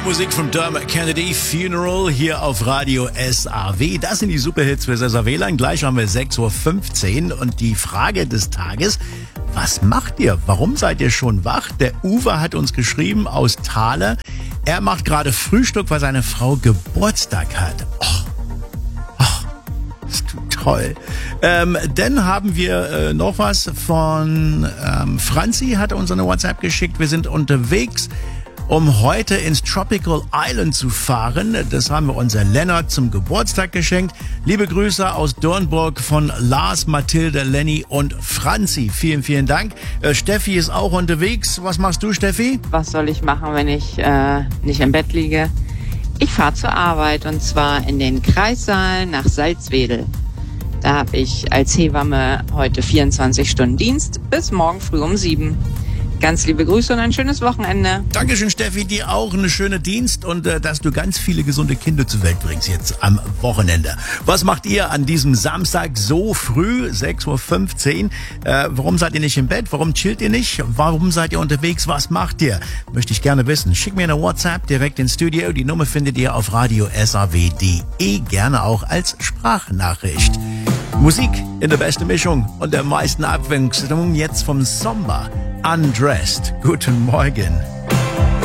Musik von Dermot Kennedy, Funeral, hier auf Radio SAW. Das sind die Superhits für Saarland. Gleich haben wir 6:15 Uhr und die Frage des Tages: Was macht ihr? Warum seid ihr schon wach? Der Uwe hat uns geschrieben aus Thale. Er macht gerade Frühstück, weil seine Frau Geburtstag hat. Das tut toll. Dann haben wir noch was von Franzi, hat uns eine WhatsApp geschickt. Wir sind unterwegs, um heute ins Tropical Island zu fahren. Das haben wir unser Lennart zum Geburtstag geschenkt. Liebe Grüße aus Dornburg von Lars, Mathilde, Lenny und Franzi. Vielen, vielen Dank. Steffi ist auch unterwegs. Was machst du, Steffi? Was soll ich machen, wenn ich nicht im Bett liege? Ich fahre zur Arbeit und zwar in den Kreissaal nach Salzwedel. Da habe ich als Hebamme heute 24 Stunden Dienst bis morgen früh um 7. Ganz liebe Grüße und ein schönes Wochenende. Dankeschön, Steffi. Dir auch eine schöne Dienst und dass du ganz viele gesunde Kinder zur Welt bringst jetzt am Wochenende. Was macht ihr an diesem Samstag so früh, 6:15 Uhr? Warum seid ihr nicht im Bett? Warum chillt ihr nicht? Warum seid ihr unterwegs? Was macht ihr? Möchte ich gerne wissen. Schick mir eine WhatsApp direkt ins Studio. Die Nummer findet ihr auf radiosaw.de. Gerne auch als Sprachnachricht. Musik in der besten Mischung und der meisten Abwechslung jetzt vom Sommer. Undressed. Guten Morgen.